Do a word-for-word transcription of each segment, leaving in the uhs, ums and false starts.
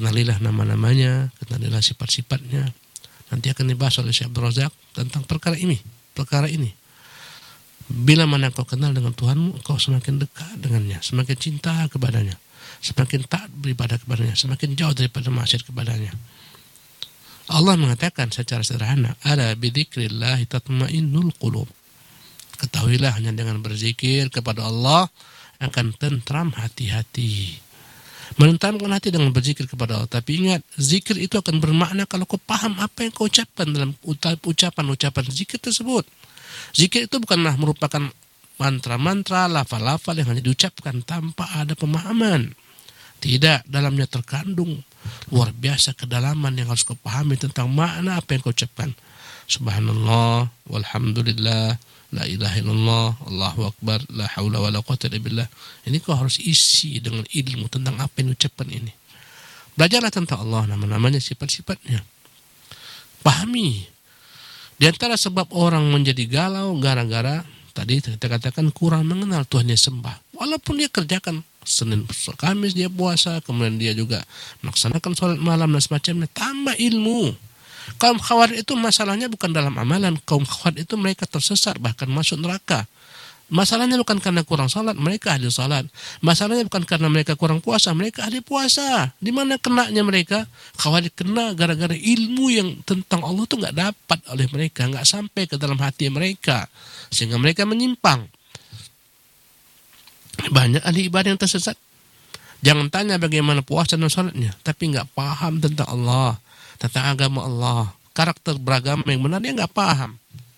kenalilah nama-namanya, kenalilah sifat-sifatnya. Nanti akan dibahas oleh Syekh Abdul Razak tentang perkara ini, perkara ini. Bila mana kau kenal dengan Tuhanmu, kau semakin dekat dengannya, semakin cinta kepadanya, semakin taat beribadah kepadanya, semakin jauh daripada maksiat kepadanya. Allah mengatakan secara sederhana, ala bidzikrillah tatmainnul qulub. Ketahuilah hanya dengan berzikir kepada Allah akan tentram hati-hati. Menentramkan hati dengan berzikir kepada Allah. Tapi ingat, zikir itu akan bermakna kalau kau paham apa yang kau ucapkan dalam ucapan-ucapan zikir tersebut. Zikir itu bukanlah merupakan mantra-mantra, lafal-lafal yang hanya diucapkan tanpa ada pemahaman. Tidak, dalamnya terkandung luar biasa kedalaman yang harus kau pahami tentang makna apa yang kau ucapkan. Subhanallah, walhamdulillah, la ilaha illallah, Allahu akbar, la haula wa la quwwata illa billah. Ini kau harus isi dengan ilmu tentang apa yang ucapkan ini. Belajarlah tentang Allah, nama-namanya, sifat-sifatnya. Pahami. Di antara sebab orang menjadi galau gara-gara tadi kita katakan kurang mengenal Tuhan yang sembah. Walaupun dia kerjakan Senin, Kamis dia puasa, kemudian dia juga melaksanakan sholat malam dan semacamnya, tambah ilmu. Kaum Khawarij itu masalahnya bukan dalam amalan. Kaum Khawarij itu mereka tersesat bahkan masuk neraka. Masalahnya bukan karena kurang salat, mereka ahli salat. Masalahnya bukan karena mereka kurang puasa, mereka ahli puasa. Di mana kenanya mereka? Khawarij kena gara-gara ilmu yang tentang Allah itu nggak dapat oleh mereka, nggak sampai ke dalam hati mereka, sehingga mereka menyimpang. Banyak ahli ibadah yang tersesat. Jangan tanya bagaimana puasa dan salatnya, tapi nggak paham tentang Allah, tentang agama Allah, karakter beragama yang benar dia nggak paham.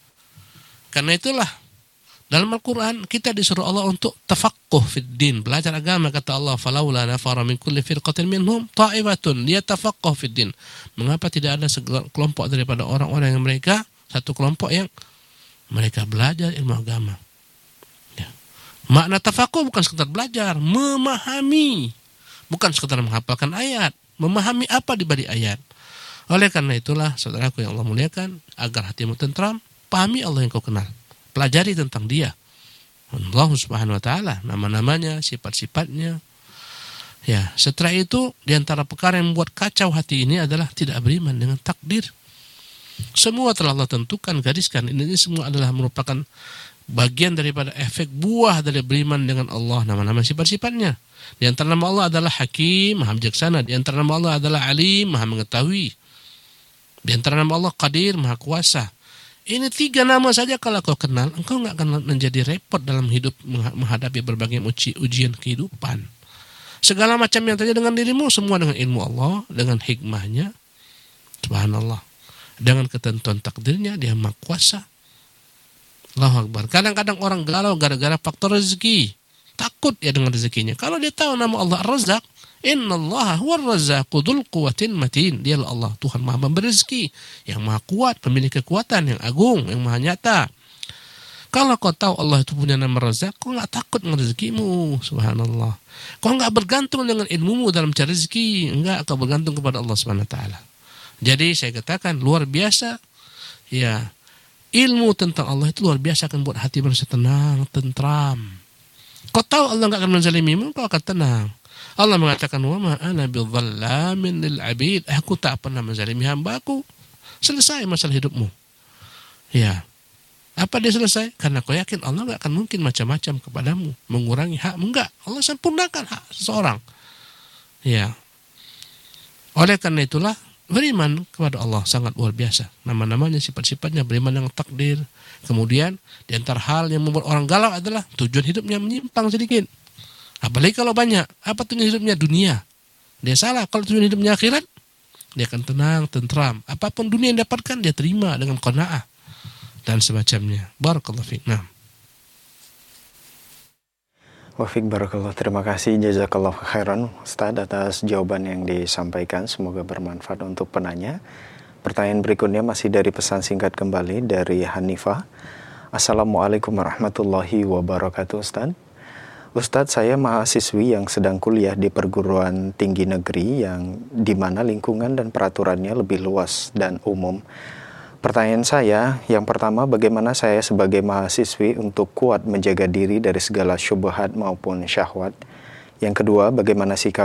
Karena itulah dalam Al-Quran kita disuruh Allah untuk tafaqquh fid din, belajar agama. Kata Allah, falaula nafara min kulli firqatin minhum ta'ifatun liyatafaqqahu fid din. Mengapa tidak ada kelompok daripada orang-orang yang mereka, satu kelompok yang mereka belajar ilmu agama. Ya. Makna tafaqquh bukan sekedar belajar, memahami. Bukan sekedar menghafalkan ayat, memahami apa di balik ayat. Oleh karena itulah, saudaraku yang Allah muliakan, agar hatimu tentram, pahami Allah yang kau kenal. Pelajari tentang dia, Allah subhanahu wa ta'ala, nama-namanya, sifat-sifatnya. Ya, setelah itu diantara perkara yang membuat kacau hati ini adalah tidak beriman dengan takdir. Semua telah Allah tentukan, gariskan. Ini, ini semua adalah merupakan bagian daripada efek buah dari beriman dengan Allah, nama-nama sifat-sifatnya. Di antara nama Allah adalah Hakim, Maha Bijaksana. Di antara nama Allah adalah Alim, Maha Mengetahui. Di antara nama Allah Qadir, Maha Kuasa. Ini tiga nama saja kalau kau kenal, engkau nggak akan menjadi repot dalam hidup menghadapi berbagai uji, ujian kehidupan. Segala macam yang terjadi dengan dirimu, semua dengan ilmu Allah, dengan hikmahnya. Subhanallah. Dengan ketentuan takdirnya, dia Maha Kuasa. Allahu Akbar. Kadang-kadang orang galau gara-gara faktor rezeki. Takut ya dengan rezekinya. Kalau dia tahu nama Allah Ar-Razzaq, innallaha huwar razzaqu dzul quwwatin matin. Dialah Allah, Tuhan Maha memberi rezeki, yang Maha kuat, pemilik kekuatan yang agung, yang Maha nyata. Kalau kau tahu Allah itu punya nama Razzaq, kau enggak takut dengan rezekimu. Subhanallah. Kau enggak bergantung dengan ilmumu dalam cari rezeki, enggak, kau bergantung kepada Allah Subhanahu wa taala. Jadi saya katakan luar biasa ya. Ilmu tentang Allah itu luar biasa, akan buat hati manusia tenang, tentram. Kau tahu Allah enggak akan menzalimimu, kau akan tenang. Allah mengatakan, wa ma ana bidzallamin lil abid, aku tak pernah menzalimi hamba-Ku. Selesai masalah hidupmu. Ya. Apa dia selesai? Karena kau yakin Allah enggak akan mungkin macam-macam kepadamu, mengurangi hakmu, enggak. Allah sempurnakan hak seseorang. Ya. Oleh karena itulah beriman kepada Allah sangat luar biasa. Nama-namanya, sifat-sifatnya, beriman dengan takdir. Kemudian di antara hal yang membuat orang galau adalah tujuan hidupnya menyimpang sedikit. Apalagi kalau banyak. Apa tujuan hidupnya? Dunia. Dia salah. Kalau tujuan hidupnya akhirat, dia akan tenang, tentram. Apapun dunia yang dapatkan, dia terima dengan qanaah dan semacamnya. Barakallahu fiik. Nah. Wafik barakallah, terima kasih jazakallah khairan Ustaz atas jawaban yang disampaikan, semoga bermanfaat untuk penanya. Pertanyaan berikutnya masih dari pesan singkat kembali dari Hanifah. Assalamualaikum warahmatullahi wabarakatuh Ustaz. Ustaz, saya mahasiswi yang sedang kuliah di perguruan tinggi negeri yang dimana lingkungan dan peraturannya lebih luas dan umum. Pertanyaan saya, yang pertama, bagaimana saya sebagai mahasiswi untuk kuat menjaga diri dari segala syubhat maupun syahwat? Yang kedua, bagaimana sikap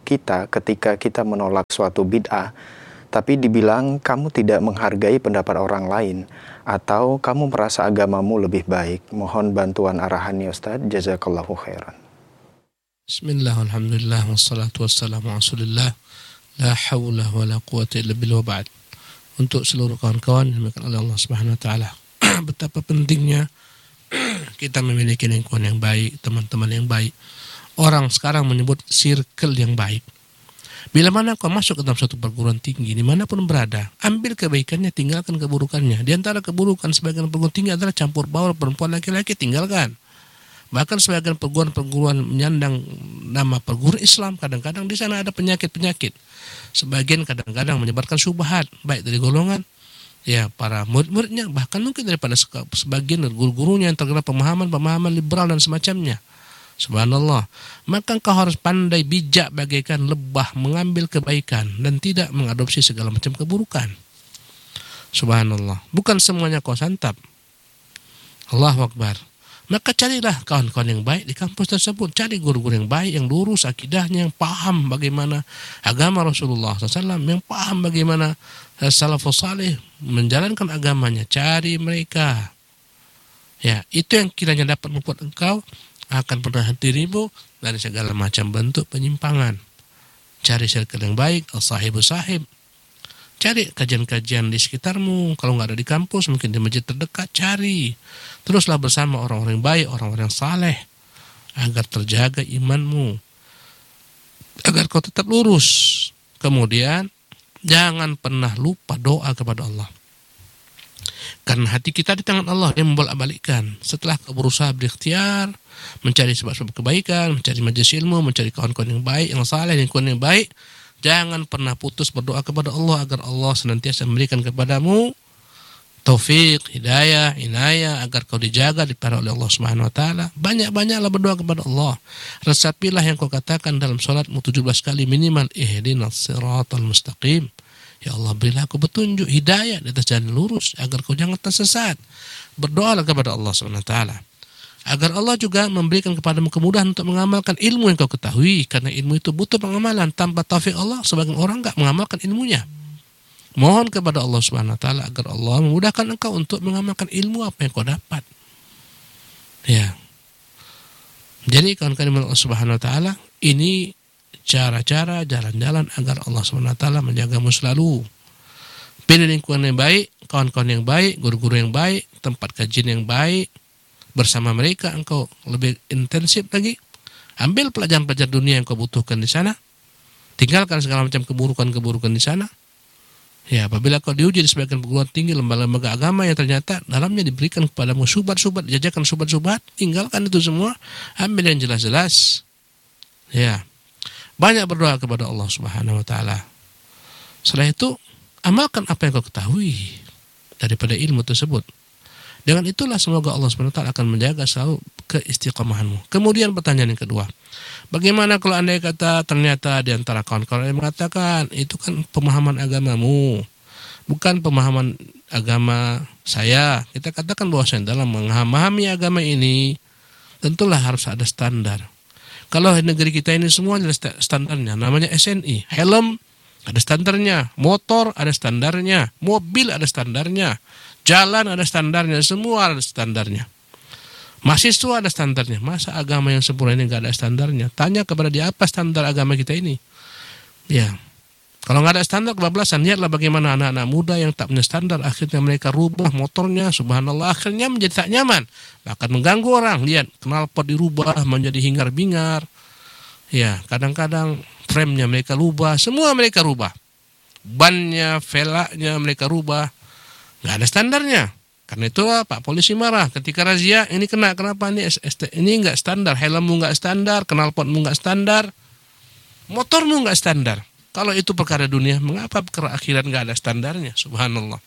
kita ketika kita menolak suatu bid'ah, tapi dibilang kamu tidak menghargai pendapat orang lain, atau kamu merasa agamamu lebih baik? Mohon bantuan arahannya Ustaz. Jazakallahu khairan. Bismillah, alhamdulillah, wassalatu wassalamu ala rasulillah, la hawla wa la quwata illa billah, wa ba'd. Untuk seluruh kawan-kawan yang dimuliakan oleh Allah Subhanahu wa taala, betapa pentingnya kita memiliki lingkungan yang baik, teman-teman yang baik. Orang sekarang menyebut circle yang baik. Bila mana kau masuk ke dalam suatu perguruan tinggi, dimanapun berada, ambil kebaikannya, tinggalkan keburukannya. Di antara keburukan sebagian perguruan tinggi adalah campur baur perempuan laki-laki, tinggalkan. Bahkan sebagian perguruan-perguruan menyandang nama perguruan Islam, kadang-kadang di sana ada penyakit-penyakit. Sebagian kadang-kadang menyebarkan syubhat, baik dari golongan ya para murid-muridnya, bahkan mungkin daripada sebagian guru-gurunya yang terkena pemahaman-pemahaman liberal dan semacamnya. Subhanallah. Maka engkau harus pandai bijak bagaikan lebah, mengambil kebaikan dan tidak mengadopsi segala macam keburukan. Subhanallah. Bukan semuanya kau santap. Allahu Akbar. Maka carilah kawan-kawan yang baik di kampus tersebut. Cari guru-guru yang baik, yang lurus akidahnya, yang paham bagaimana agama Rasulullah shallallahu alaihi wasallam, yang paham bagaimana salafus salih menjalankan agamanya. Cari mereka. Ya, itu yang kiranya dapat membuat engkau akan menahan dirimu dari segala macam bentuk penyimpangan. Cari circle yang baik, al-sahibu sahib. Cari kajian-kajian di sekitarmu. Kalau nggak ada di kampus, mungkin di masjid terdekat, cari. Teruslah bersama orang-orang yang baik, orang-orang yang saleh, agar terjaga imanmu, agar kau tetap lurus. Kemudian jangan pernah lupa doa kepada Allah. Karena hati kita di tangan Allah, yang membolak-balikkan. Setelah kau berusaha berikhtiar, mencari sebab-sebab kebaikan, mencari majelis ilmu, mencari kawan-kawan yang baik, yang saleh, lingkungan yang baik, jangan pernah putus berdoa kepada Allah agar Allah senantiasa memberikan kepadamu taufik, hidayah, inayah, agar kau dijaga, dipelihara oleh Allah Subhanahu wa taala. Banyak-banyaklah berdoa kepada Allah. Resapilah yang kau katakan dalam salatmu tujuh belas kali minimal, ihdinas siratal mustaqim. Ya Allah, berilah aku petunjuk, hidayah di atas jalan lurus agar kau jangan tersesat. Berdoalah kepada Allah Subhanahu wa taala agar Allah juga memberikan kepadamu kemudahan untuk mengamalkan ilmu yang kau ketahui, karena ilmu itu butuh pengamalan. Tanpa taufik Allah, sebagian orang enggak mengamalkan ilmunya. Mohon kepada Allah Subhanahu wa taala agar Allah memudahkan engkau untuk mengamalkan ilmu apa yang kau dapat. Ya. Jadi kawan-kawan Allah Subhanahu wa taala, ini cara-cara, jalan-jalan agar Allah Subhanahu wa taala menjagamu selalu. Pilih lingkungan yang baik, kawan-kawan yang baik, guru-guru yang baik, tempat kajian yang baik. Bersama mereka engkau lebih intensif lagi. Ambil pelajaran-pelajaran dunia yang kau butuhkan di sana. Tinggalkan segala macam keburukan-keburukan di sana. Ya, apabila kau diuji di sebagian perguruan tinggi, lembaga-lembaga agama yang ternyata dalamnya diberikan kepadamu syubhat-syubhat, jajakan syubhat-syubhat, tinggalkan itu semua. Ambil yang jelas-jelas. Ya. Banyak berdoa kepada Allah Subhanahu wa taala. Setelah itu, amalkan apa yang kau ketahui daripada ilmu tersebut. Dengan itulah semoga Allah subhanahu wa taala akan menjaga selalu keistiqomahanmu. Kemudian pertanyaan yang kedua, bagaimana kalau andai kata ternyata di antara kawan-kawan yang mengatakan itu kan pemahaman agamamu, bukan pemahaman agama saya. Kita katakan bahwa saya dalam memahami agama ini tentulah harus ada standar. Kalau di negeri kita ini semua ada standarnya, namanya S N I. Helm ada standarnya, motor ada standarnya, mobil ada standarnya, jalan ada standarnya, semua ada standarnya. Mahasiswa ada standarnya. Masa agama yang sempurna ini nggak ada standarnya? Tanya kepada dia, apa standar agama kita ini? Ya, kalau nggak ada standar kebablasan. Lihatlah bagaimana anak-anak muda yang tak punya standar, akhirnya mereka rubah motornya, subhanallah, akhirnya menjadi tak nyaman, bahkan mengganggu orang. Lihat, knalpot dirubah menjadi hingar-bingar. Ya, kadang-kadang frame-nya mereka rubah, semua mereka rubah. Bannya, velgnya mereka rubah. Nggak ada standarnya. Karena itu Pak polisi marah ketika razia, ini kena, kenapa ini ini nggak standar, helmmu nggak standar, knalpotmu nggak standar, motormu nggak standar. Kalau itu perkara dunia, mengapa perkara akhirat nggak ada standarnya? Subhanallah.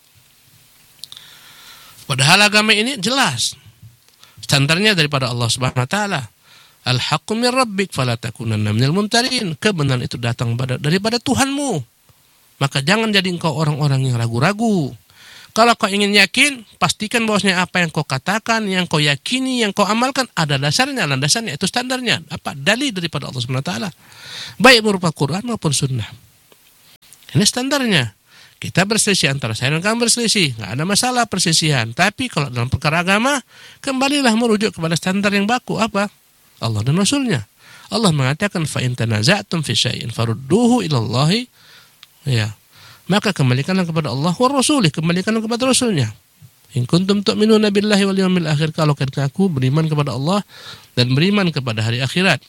Padahal agama ini jelas standarnya daripada Allah Subhanahu wa taala. Al-haqqu min rabbik fala takunanna minal mumtarin. Kebenaran itu datang daripada Tuhanmu. Maka jangan jadi engkau orang-orang yang ragu-ragu. Kalau kau ingin yakin, pastikan bahwasanya apa yang kau katakan, yang kau yakini, yang kau amalkan ada dasarnya, ada dasarnya itu standarnya. Apa? Dalil daripada Allah Subhanahu wa taala. Baik berupa Quran maupun sunnah. Ini standarnya. Kita berselisih antara saya dan kamu berselisih, nggak ada masalah perselisihan. Tapi kalau dalam perkara agama, kembalilah merujuk kepada standar yang baku. Apa? Allah dan Rasulnya. Allah mengatakan, fa in tanaza'tum fi syai'in farudduhu ila Allah. Ya. Maka kembalikanlah kepada Allah wa Rasulih, kembalikanlah kepada Rasulnya. In kuntum tu'minuna billahi wal yawmil akhir, kalau kalian aku beriman kepada Allah dan beriman kepada hari akhirat.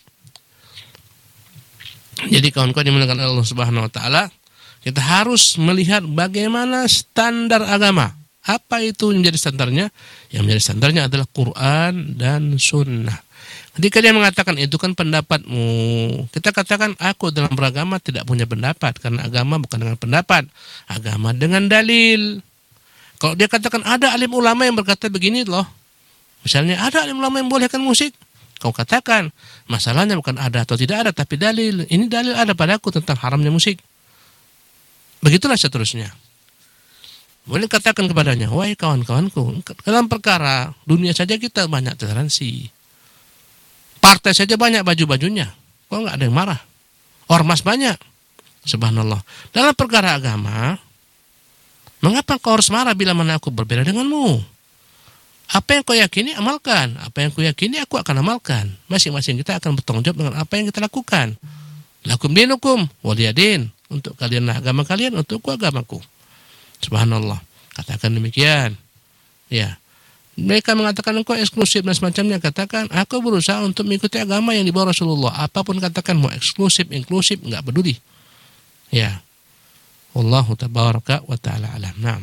Jadi kawan-kawan yang dimuliakan Allah Subhanahu wa taala, kita harus melihat bagaimana standar agama. Apa itu yang menjadi standarnya? Yang menjadi standarnya adalah Quran dan Sunnah. Ketika dia mengatakan itu kan pendapatmu, kita katakan aku dalam beragama tidak punya pendapat, karena agama bukan dengan pendapat, agama dengan dalil. Kalau dia katakan ada alim ulama yang berkata begini loh, misalnya ada alim ulama yang bolehkan musik, kau katakan masalahnya bukan ada atau tidak ada, tapi dalil. Ini dalil ada padaku tentang haramnya musik. Begitulah seterusnya. Boleh katakan kepadanya, wahai kawan-kawanku, dalam perkara dunia saja kita banyak toleransi. Partai saja banyak baju-bajunya. Kok nggak ada yang marah? Ormas banyak. Subhanallah. Dalam perkara agama, mengapa kau harus marah bila mana aku berbeda denganmu? Apa yang kau yakini, amalkan. Apa yang kau yakini, aku akan amalkan. Masing-masing kita akan bertanggung jawab dengan apa yang kita lakukan. Lakum dinukum waliyadin. Untuk kalianlah agama kalian, untukku agamaku. Subhanallah. Katakan demikian. Ya. Mereka mengatakan engkau eksklusif dan semacamnya. Katakan, aku berusaha untuk mengikuti agama yang dibawa Rasulullah. Apapun katakan, mau eksklusif, inklusif, enggak peduli. Ya. Wallahu tabaraka wa ta'ala alam. Naam.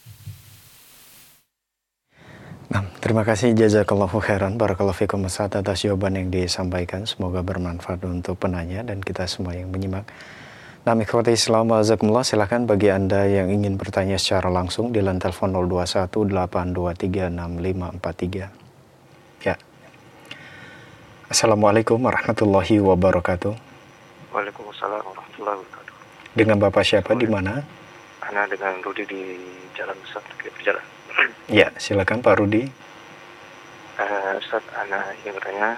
Nah, terima kasih jazakallahu khairan, barakallahu fikum Ustaz atas jawaban yang disampaikan. Semoga bermanfaat untuk penanya dan kita semua yang menyimak. Nah, ikhwati Islam azakumullah, silakan bagi Anda yang ingin bertanya secara langsung di line telepon nol dua satu delapan dua tiga enam lima empat tiga. Ya. Assalamualaikum warahmatullahi wabarakatuh. Waalaikumsalam warahmatullahi wabarakatuh. Dengan Bapak siapa, di mana? Ana dengan Rudi di Jalan Ustaz, di Jalan. Ya, silakan Pak Rudi. Uh, Ustaz, Ana ingin bertanya,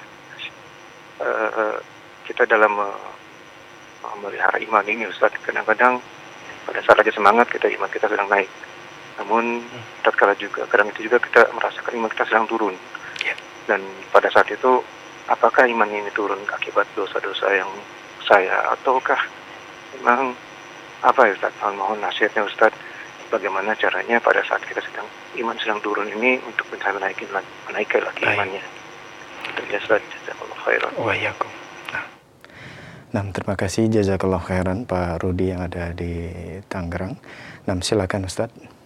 uh, kita dalam uh, memelihara iman ini Ustaz, kadang-kadang pada saat lagi semangat kita iman kita sedang naik, namun tatkala juga kadang itu juga kita merasakan iman kita sedang turun. Yeah. Dan pada saat itu apakah iman ini turun akibat dosa-dosa yang saya, ataukah memang apa ya Ustaz? Mohon nasihatnya Ustaz, bagaimana caranya pada saat kita sedang iman sedang turun ini untuk bisa menaikkan lagi, menaikkan lagi imannya. Terima kasih, jazakallahu khairan. Wa iyyakum. Nah, terima kasih jazakallahu khairan Pak Rudi yang ada di Tangerang. Nah, silakan Ustaz.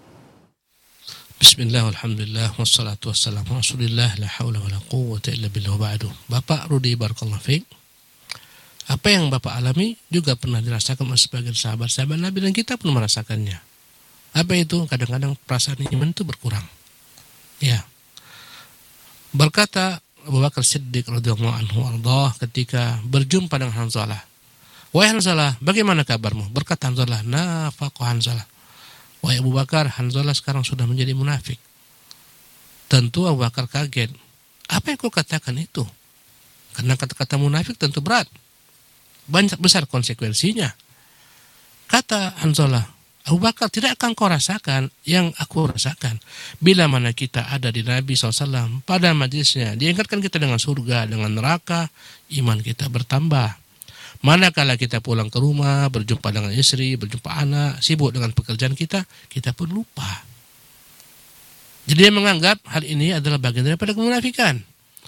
Bismillah, alhamdulillah, wassalatu wassalamu ala Rasulillah, la haula wala quwwata illa billah, ba'du. Bapak Rudi barakallahu fiik. Apa yang Bapak alami juga pernah dirasakan oleh sebagian sahabat-sahabat Nabi dan kita pun merasakannya. Apa itu? Kadang-kadang perasaan iman itu berkurang. Ya. Berkata Abu Bakar Siddiq radhiyallahu anhu ardah ketika berjumpa dengan Hanzalah. Wahai Hanzalah, bagaimana kabarmu? Berkata Hanzalah, nafaqa Hanzalah. Wahai Abu Bakar, Hanzalah sekarang sudah menjadi munafik. Tentu Abu Bakar kaget. Apa yang kau katakan itu? Karena kata-kata munafik tentu berat. Banyak besar konsekuensinya. Kata Hanzalah, Abu Bakar, tidak akan kau rasakan yang aku rasakan. Bila mana kita ada di Nabi shallallahu alaihi wasallam pada majlisnya, diingatkan kita dengan surga, dengan neraka, iman kita bertambah. Manakala kita pulang ke rumah, berjumpa dengan istri, berjumpa anak, sibuk dengan pekerjaan kita, kita pun lupa. Jadi dia menganggap hal ini adalah bagian daripada kemunafikan.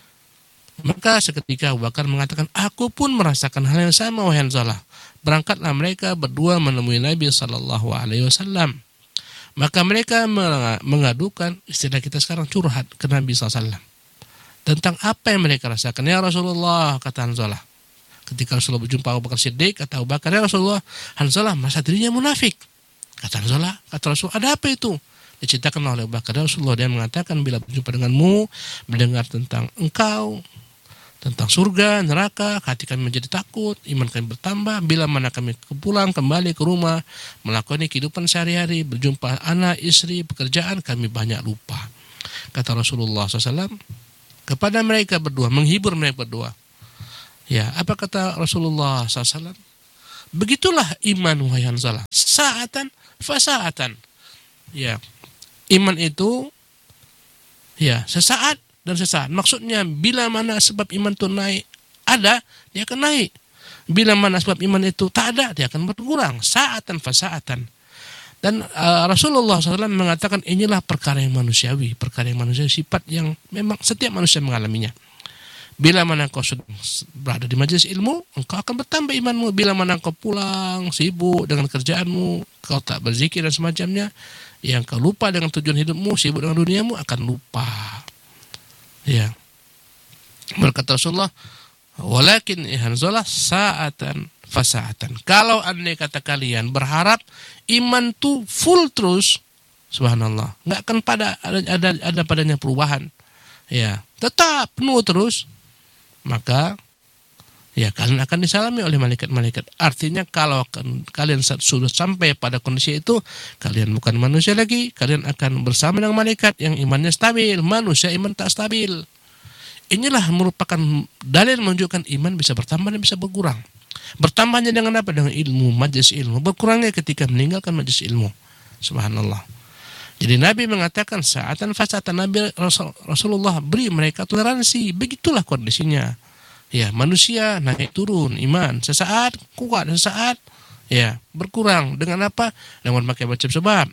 Maka seketika Abu Bakar mengatakan, aku pun merasakan hal yang sama, wahai Hanzalah. Berangkatlah mereka berdua menemui Nabi Sallallahu Alaihi Wasallam. Maka mereka mengadukan, istilah kita sekarang curhat ke Nabi Sallallahu Alaihi Wasallam tentang apa yang mereka rasakan. Ya Rasulullah, kata Hanzalah. Ketika Rasulullah berjumpa Abu Bakar Siddiq, kata Abu Bakar, ya Rasulullah, Hanzalah masa dirinya munafik. Kata Hanzalah, kata Rasul, ada apa itu? Diceritakan oleh Abu Bakar, ya Rasulullah, dia mengatakan bila berjumpa denganmu, mendengar tentang engkau, tentang surga, neraka, hati kami menjadi takut, iman kami bertambah. Bila mana kami pulang kembali ke rumah, melakoni kehidupan sehari-hari, berjumpa anak, istri, pekerjaan, kami banyak lupa. Kata Rasulullah shallallahu alaihi wasallam kepada mereka berdua, menghibur mereka berdua. Ya, apa kata Rasulullah shallallahu alaihi wasallam? Begitulah iman wahai Hanzalah, sa'atan fasa'atan. Ya, iman itu ya sesaat dan sesaat. Maksudnya bila mana sebab iman itu naik ada, dia akan naik. Bila mana sebab iman itu tak ada, dia akan berkurang. Sa'atan fasa'atan. Dan uh, Rasulullah shallallahu alaihi wasallam mengatakan inilah perkara yang manusiawi, perkara yang manusiawi, sifat yang memang setiap manusia mengalaminya. Bila mana kau sudah berada di majelis ilmu, engkau akan bertambah imanmu. Bila mana kau pulang, sibuk dengan kerjaanmu, kau tak berzikir dan semacamnya, yang kau lupa dengan tujuan hidupmu, sibuk dengan duniamu, akan lupa. Ya, berkata Rasulullah, walakin Hanzalah sa'atan fasa'atan. Kalau andai kata kalian berharap iman tu full terus, subhanallah, nggak akan pada ada, ada ada padanya perubahan. Ya, tetap penuh terus, maka ya kalian akan disalami oleh malaikat-malaikat. Artinya kalau kalian sudah sampai pada kondisi itu, kalian bukan manusia lagi, kalian akan bersama dengan malaikat yang imannya stabil. Manusia iman tak stabil. Inilah merupakan dalil menunjukkan iman bisa bertambah dan bisa berkurang. Bertambahnya dengan apa? Dengan ilmu, majelis ilmu. Berkurangnya ketika meninggalkan majelis ilmu. Subhanallah. Jadi Nabi mengatakan sa'atan fasa'atan. Nabi Rasulullah beri mereka toleransi. Begitulah kondisinya. Ya, manusia naik turun iman. Sesaat kuat, sesaat ya berkurang. Dengan apa? Dengan pakai macam sebab.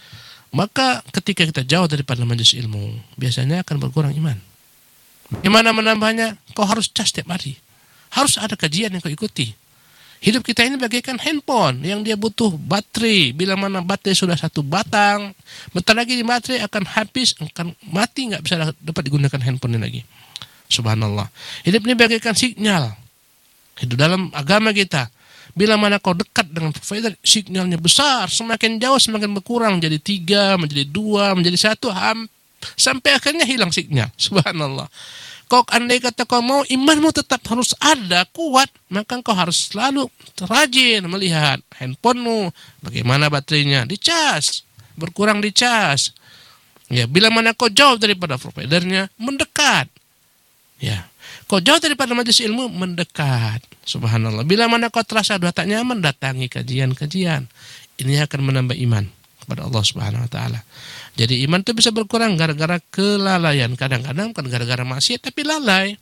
Maka ketika kita jauh daripada majelis ilmu, biasanya akan berkurang iman. Gimana menambahnya? Kau harus cas setiap hari. Harus ada kajian yang kau ikuti. Hidup kita ini bagaikan handphone yang dia butuh baterai. Bila mana baterai sudah satu batang, bentar lagi di baterai akan habis, akan mati, nggak bisa dapat digunakan handphone ini lagi. Subhanallah. Hidup ini bagaikan signal. Hidup dalam agama kita. Bila mana kau dekat dengan provider, signalnya besar, semakin jauh semakin berkurang, jadi tiga, menjadi dua, menjadi satu, ham, sampai akhirnya hilang signal. Subhanallah. Kau andai kata kau mau imanmu tetap harus ada, kuat, maka kau harus selalu rajin melihat handphonemu, bagaimana baterainya, dicas, berkurang dicas. Ya, bila mana kau jauh daripada providernya, mendekat. Ya, kau jauh daripada majelis ilmu, mendekat. Subhanallah. Bila mana kau terasa sudah tak nyaman, datangi kajian-kajian. Ini akan menambah iman kepada Allah Subhanahu wa taala. Jadi iman itu bisa berkurang gara-gara kelalaian. Kadang-kadang bukan gara-gara maksiat, tapi lalai.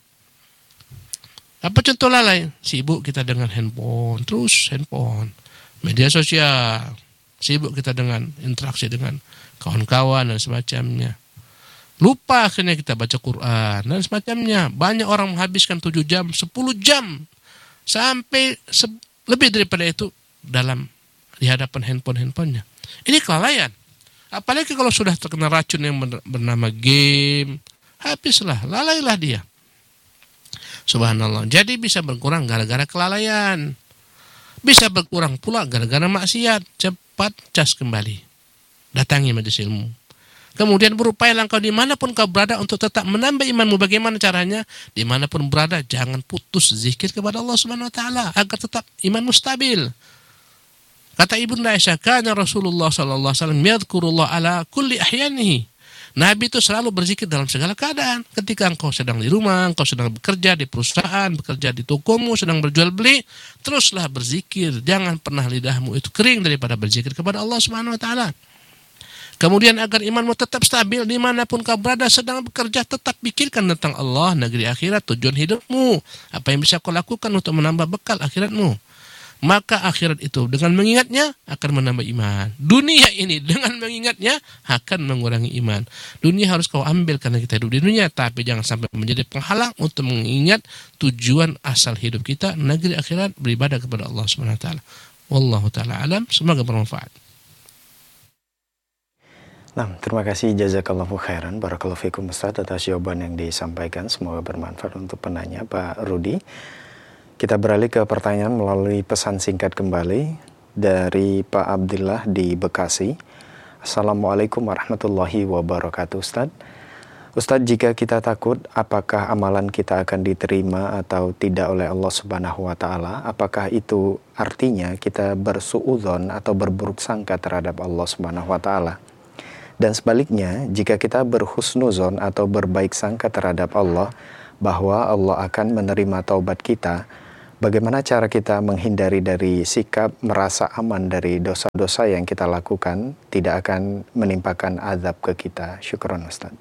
Apa contoh lalai? Sibuk kita dengan handphone, terus handphone, media sosial. Sibuk kita dengan interaksi dengan kawan-kawan dan semacamnya. Lupa akhirnya kita baca Quran dan semacamnya. Banyak orang menghabiskan tujuh jam, sepuluh jam, sampai se- lebih daripada itu dalam di hadapan handphone-handphonenya. Ini kelalaian. Apalagi kalau sudah terkena racun yang bernama game, habislah, lalailah dia. Subhanallah. Jadi bisa berkurang gara-gara kelalaian. Bisa berkurang pula gara-gara maksiat. Cepat cas kembali. Datangi majelis ilmu. Kemudian berupaya langkah dimanapun kau berada untuk tetap menambah imanmu. Bagaimana caranya? Dimanapun berada, jangan putus zikir kepada Allah Subhanahu Wa Taala agar tetap imanmu stabil. Kata Ibunda Aisyah, kana Rasulullah sallallahu alaihi wasallam yadhkurullah ala kulli ahyanihi. Nabi itu selalu berzikir dalam segala keadaan. Ketika engkau sedang di rumah, engkau sedang bekerja di perusahaan, bekerja di tokomu, sedang berjual beli, teruslah berzikir. Jangan pernah lidahmu itu kering daripada berzikir kepada Allah Subhanahu wa taala. Kemudian agar imanmu tetap stabil dimanapun kau berada sedang bekerja, tetap pikirkan tentang Allah, negeri akhirat, tujuan hidupmu. Apa yang bisa kau lakukan untuk menambah bekal akhiratmu. Maka akhirat itu dengan mengingatnya akan menambah iman. Dunia ini dengan mengingatnya akan mengurangi iman. Dunia harus kau ambil karena kita hidup di dunia, tapi jangan sampai menjadi penghalang untuk mengingat tujuan asal hidup kita, negeri akhirat, beribadah kepada Allah Subhanahu wa taala. Wallahu taala alam, semoga bermanfaat. Nah, terima kasih jazakallahu khairan, barakallahu fikum Ustaz atas jawaban yang disampaikan, semoga bermanfaat untuk penanya Pak Rudi. Kita beralih ke pertanyaan melalui pesan singkat kembali dari Pak Abdillah di Bekasi. Assalamualaikum warahmatullahi wabarakatuh Ustaz. Ustadz, jika kita takut apakah amalan kita akan diterima atau tidak oleh Allah Subhanahu wa Ta'ala, apakah itu artinya kita bersuudzon atau berburuk sangka terhadap Allah Subhanahu wa Ta'ala? Dan sebaliknya, jika kita berhusnuzon atau berbaik sangka terhadap Allah bahwa Allah akan menerima taubat kita, bagaimana cara kita menghindari dari sikap merasa aman dari dosa-dosa yang kita lakukan tidak akan menimpakan azab ke kita? Syukron, Ustaz.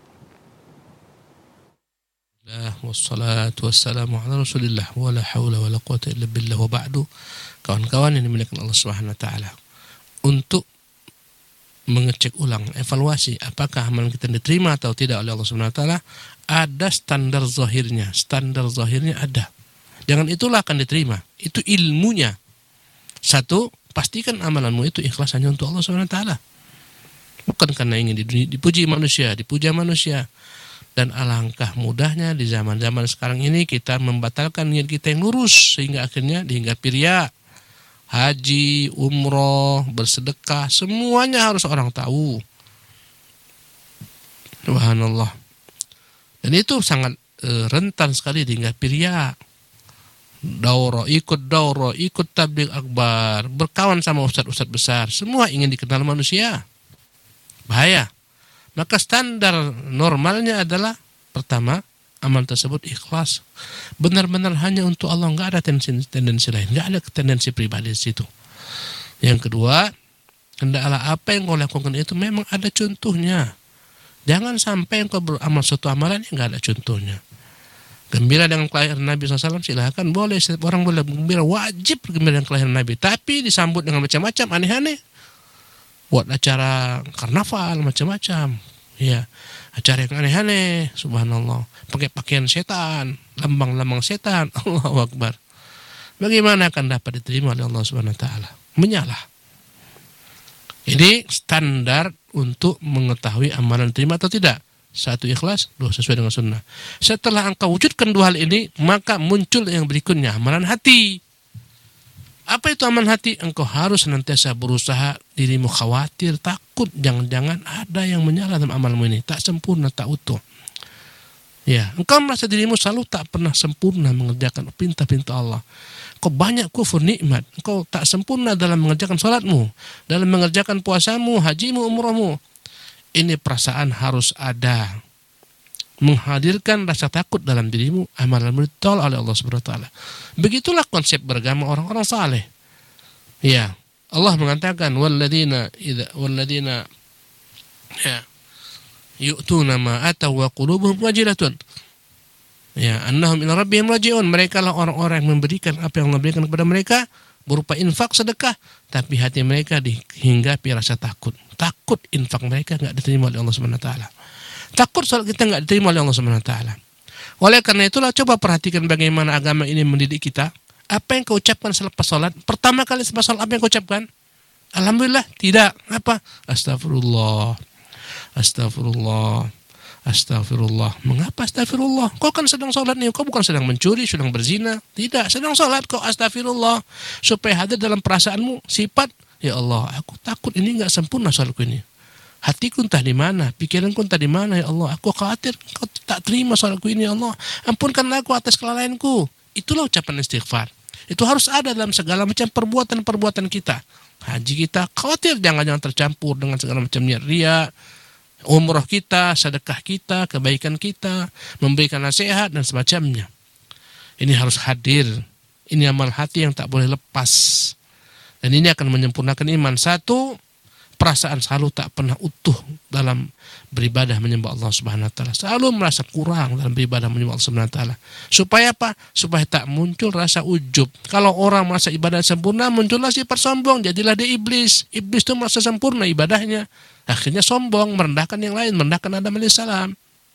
Wassalatu wassalamu ala Rasulillah wa la haula wa la quwata illa billah wa ba'du. Kawan-kawan yang dimuliakan Allah Subhanahu wa taala, untuk mengecek ulang, evaluasi apakah amalan kita diterima atau tidak oleh Allah Subhanahu wa taala, ada standar zahirnya. Standar zahirnya ada. Jangan itulah akan diterima. Itu ilmunya. Satu, pastikan amalanmu itu ikhlas hanya untuk Allah Subhanahu wa taala. Bukan karena ingin dipuji manusia, dipuja manusia. Dan alangkah mudahnya di zaman-zaman sekarang ini kita membatalkan niat kita yang lurus sehingga akhirnya dihinggapi riya. Haji, umroh, bersedekah, semuanya harus orang tahu. Subhanallah. Dan itu sangat e, rentan sekali dihinggapi riya. Dauro, ikut dauro, ikut tabligh akbar, berkawan sama ustadz-ustadz besar, semua ingin dikenal manusia. Bahaya. Maka standar normalnya adalah pertama, amal tersebut ikhlas, benar-benar hanya untuk Allah, nggak ada tendensi, tendensi lain, nggak ada tendensi pribadi di situ. Yang kedua, hendaklah apa yang kau lakukan itu memang ada contohnya. Jangan sampai engkau beramal suatu amalan yang nggak ada contohnya. Gembira dengan kelahiran Nabi shallallahu alaihi wasallam, silahkan, boleh, setiap orang boleh gembira, wajib gembira dengan kelahiran Nabi, tapi disambut dengan macam-macam aneh-aneh. Buat acara karnaval macam-macam, ya, acara yang aneh-aneh, subhanallah, pakai pakaian setan, lambang-lambang setan, Allahu Akbar. Bagaimana akan dapat diterima oleh Allah Subhanahu wa taala? Menyalah. Ini standar untuk mengetahui amalan diterima atau tidak. Satu, ikhlas, dua, sesuai dengan sunnah. Setelah engkau wujudkan dua hal ini, maka muncul yang berikutnya, amalan hati. Apa itu amalan hati? Engkau harus senantiasa berusaha, dirimu khawatir, takut, jangan-jangan ada yang menyala dalam amalmu ini, tak sempurna, tak utuh. Ya, engkau merasa dirimu selalu tak pernah sempurna mengerjakan perintah-perintah Allah. Engkau banyak kufur nikmat, engkau tak sempurna dalam mengerjakan salatmu, dalam mengerjakan puasamu, hajimu, umrahmu. Ini perasaan harus ada. Menghadirkan rasa takut dalam dirimu, amalanmu ditolak oleh Allah Subhanahu wa taala. Begitulah konsep beragama orang-orang saleh. Ya, Allah mengatakan walladzina idza walladzina ya yu'tuna ma ataw wa qulubuhum wajilatun. Ya, annahum ila rabbihim raji'un. Mereka lah orang-orang yang memberikan apa yang Allah berikan kepada mereka berupa infak, sedekah, tapi hati mereka dihinggapi rasa takut. Takut infak mereka enggak diterima oleh Allah Subhanahu wa taala. Takut salat kita enggak diterima oleh Allah Subhanahu wa taala. Oleh karena itulah coba perhatikan bagaimana agama ini mendidik kita. Apa yang kau ucapkan selepas salat? Pertama kali selepas salat apa yang kau ucapkan? Alhamdulillah, tidak. Apa? Astagfirullah. Astagfirullah. Astagfirullah. Mengapa astagfirullah? Kau kan sedang salat nih, kau bukan sedang mencuri, sedang berzina. Tidak, sedang salat kau astagfirullah supaya hadir dalam perasaanmu sifat, ya Allah, aku takut ini enggak sempurna salatku ini. Hatiku entah di mana, pikiranku entah di mana, ya Allah. Aku khawatir kau tak terima salatku ini, ya Allah. Ampunkanlah aku atas kelalaianku. Itulah ucapan istighfar. Itu harus ada dalam segala macam perbuatan-perbuatan kita. Haji kita, khawatir jangan-jangan tercampur dengan segala macam niat riya. Umrah kita, sedekah kita, kebaikan kita, memberikan nasihat dan semacamnya. Ini harus hadir. Ini amal hati yang tak boleh lepas. Dan ini akan menyempurnakan iman. Satu, perasaan selalu tak pernah utuh dalam beribadah menyembah Allah Subhanahu wa taala. Selalu merasa kurang dalam beribadah menyembah Allah Subhanahu wa taala. Supaya apa? Supaya tak muncul rasa ujub. Kalau orang merasa ibadah sempurna, muncullah sifat sombong, jadilah dia iblis. Iblis itu merasa sempurna ibadahnya. Akhirnya sombong, merendahkan yang lain, merendahkan Adam alaihissalam.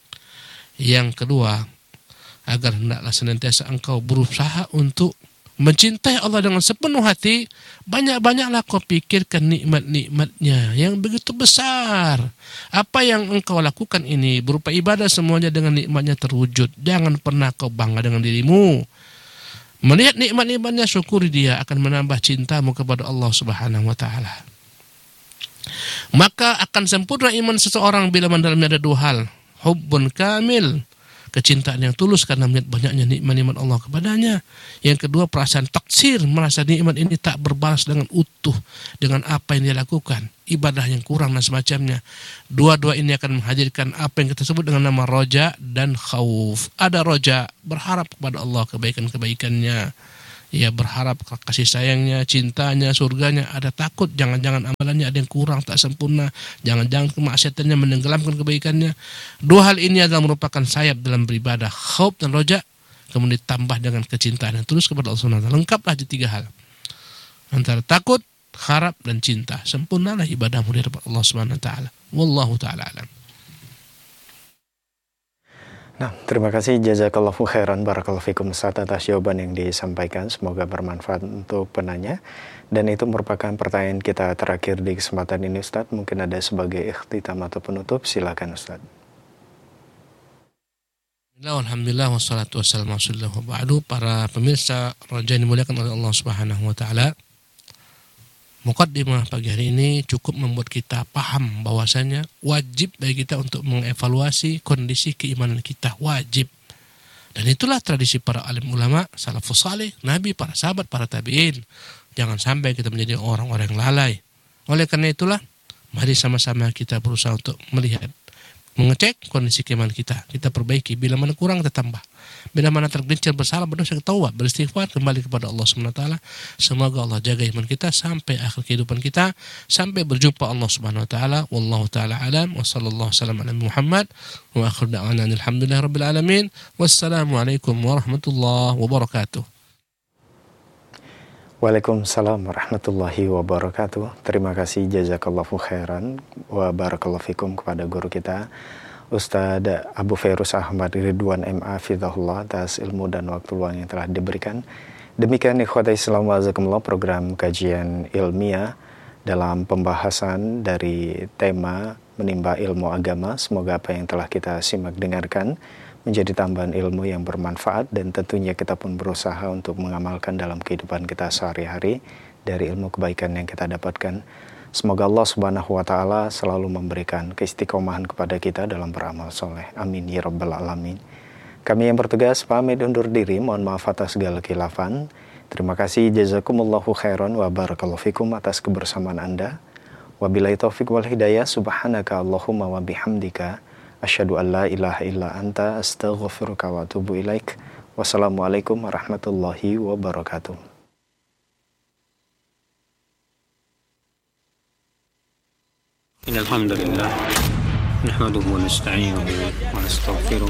Yang kedua, agar hendaklah senantiasa engkau berusaha untuk mencintai Allah dengan sepenuh hati, banyak-banyaklah kau pikirkan nikmat-nikmatnya yang begitu besar. Apa yang engkau lakukan ini berupa ibadah semuanya dengan nikmatnya terwujud. Jangan pernah kau bangga dengan dirimu. Melihat nikmat-nikmatnya, syukuri dia, akan menambah cintamu kepada Allah Subhanahu wa taala. Maka akan sempurna iman seseorang bila mendalamnya ada dua hal, hubbun kamil, kecintaan yang tulus karena melihat banyaknya nikmat-nikmat Allah kepadanya. Yang kedua, perasaan taksir, merasa nikmat ini tak berbalas dengan utuh dengan apa yang dia lakukan, ibadah yang kurang dan semacamnya. Dua-dua ini akan menghadirkan apa yang kita sebut dengan nama roja dan khauf. Ada roja, berharap kepada Allah kebaikan-kebaikannya, ya berharap kasih sayangnya, cintanya, surganya. Ada takut, jangan-jangan amalannya ada yang kurang, tak sempurna, jangan-jangan kemaksiatannya menenggelamkan kebaikannya. Dua hal ini adalah merupakan sayap dalam beribadah, khauf dan roja, kemudian ditambah dengan kecintaan yang tulus kepada Allah subhanahu wa taala. Lengkaplah di tiga hal, antara takut, harap, dan cinta. Sempurnalah ibadahmu di hadapan Allah subhanahu wa taala. Wallahu taala alam. Nah, terima kasih jazakallahu khairan barakallahu fikum Ustaz atas jawaban yang disampaikan. Semoga bermanfaat untuk penanya. Dan itu merupakan pertanyaan kita terakhir di kesempatan ini Ustaz. Mungkin ada sebagai ikhtitam atau penutup, silakan Ustaz. Alhamdulillah wassalatu wassalamu ala wa ba'du. Para pemirsa Roja yang dimuliakan oleh Allah Subhanahu wa taala. Muqaddimah pagi hari ini cukup membuat kita paham bahwasanya wajib bagi kita untuk mengevaluasi kondisi keimanan kita, wajib. Dan itulah tradisi para alim ulama, salafus salih, nabi, para sahabat, para tabi'in. Jangan sampai kita menjadi orang-orang yang lalai. Oleh karena itulah, mari sama-sama kita berusaha untuk melihat, mengecek kondisi keimanan kita, kita perbaiki. Bila mana kurang, kita tambah. Bila mana tergelincir, bersalah, berdosa, kita taubat, beristighfar, kembali kepada Allah subhanahu wa taala. Semoga Allah jaga iman kita sampai akhir kehidupan kita, sampai berjumpa Allah subhanahu wa taala. Wallahu taala alam, wa sallallahu wasallam ala Muhammad, wa akhir da'wana alhamdulillah rabbil alamin. Wassalamualaikum warahmatullahi wabarakatuh. Waalaikumsalam warahmatullahi wabarakatuh. Terima kasih jazakallahu khairan wa barakallahu fikum kepada guru kita Ustadz Abu Fairuz Ahmad Ridwan M A Fidahullah atas ilmu dan waktu luang yang telah diberikan. Demikian ikhwata Islam wa azakumullah, program kajian ilmiah dalam pembahasan dari tema menimba ilmu agama. Semoga apa yang telah kita simak dengarkan menjadi tambahan ilmu yang bermanfaat, dan tentunya kita pun berusaha untuk mengamalkan dalam kehidupan kita sehari-hari dari ilmu kebaikan yang kita dapatkan. Semoga Allah subhanahu wa ta'ala selalu memberikan keistiqomahan kepada kita dalam beramal soleh. Amin ya rabbal alamin. Kami yang bertugas pamit undur diri, mohon maaf atas segala khilafan. Terima kasih, jazakumullahu khairan wa barakallahu fikum atas kebersamaan Anda. Wabillahi taufiq wal hidayah, subhanaka Allahumma wa bihamdika asyhadu an la ilaha illa anta astaghfiruka wa atubu ilaik. Wassalamualaikum warahmatullahi wabarakatuh. Innal hamdalillah nahmaduhu wa nasta'inuhu wa nastaghfiruh.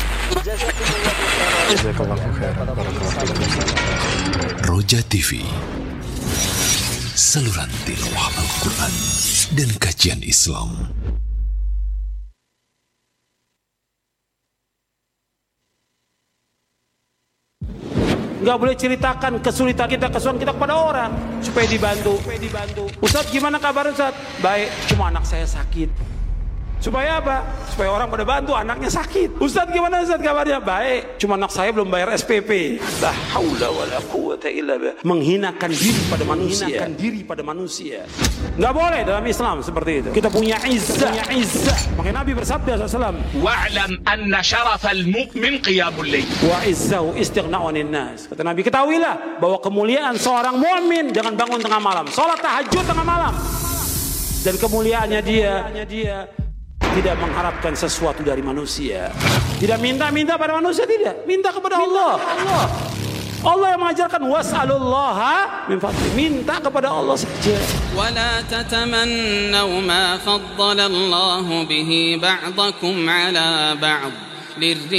Jazakallahu khairan barakallahu fikum. Roja T V, saluran tilawah Al-Quran dan kajian Islam. Nggak boleh ceritakan kesulitan kita, kesulitan kita kepada orang supaya dibantu. Supaya dibantu. Ustaz, gimana kabar Ustaz? Baik, cuma anak saya sakit. Supaya apa? Supaya orang pada bantu, anaknya sakit. Ustaz, gimana Ustaz kabarnya? Baik, cuma anak saya belum bayar S P P. La haula wala quwwata illa billah. Menghinakan diri pada manusia. Menghinakan diri pada manusia. Nggak boleh dalam Islam seperti itu. Kita punya izzah, punya izzah. Makanya Nabi bersabda sallallahu alaihi wasallam, "Wa'lam anna syarafal mu'min qiyamul lail." Wa izzahu istighna'un nas. Kata Nabi, ketahuilah bahwa kemuliaan seorang mukmin jangan bangun tengah malam, salat tahajud tengah malam. Dan kemuliaannya dia, dia tidak mengharapkan sesuatu dari manusia. Tidak minta-minta pada manusia, tidak. Minta kepada Allah. Allah. Allah yang mengajarkan was'alullaha min fadli. Minta kepada Allah saja. ولا تتمنوا ما فضل الله به بعضكم على بعض